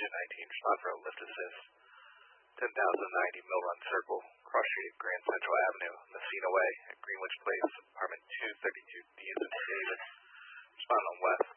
Engine 19, respond for a lift assist. 10,090 Mill Run Circle, Cross Street, Grand Central Avenue, Messina Way, at Greenwich Place, apartment 232, D as in David. Respond on west.